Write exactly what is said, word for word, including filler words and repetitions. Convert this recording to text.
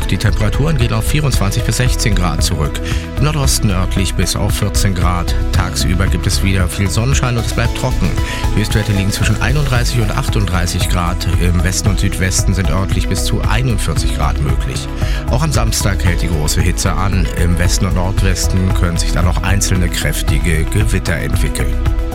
Die Temperaturen gehen auf vierundzwanzig bis sechzehn Grad zurück. Im Nordosten örtlich bis auf vierzehn Grad. Tagsüber gibt es wieder viel Sonnenschein und es bleibt trocken. Die Höchstwerte liegen zwischen einunddreißig und achtunddreißig Grad. Im Westen und Südwesten sind örtlich bis zu einundvierzig Grad möglich. Auch am Samstag hält die große Hitze an. Im Westen und Nordwesten können sich dann noch einzelne kräftige Gewitter entwickeln.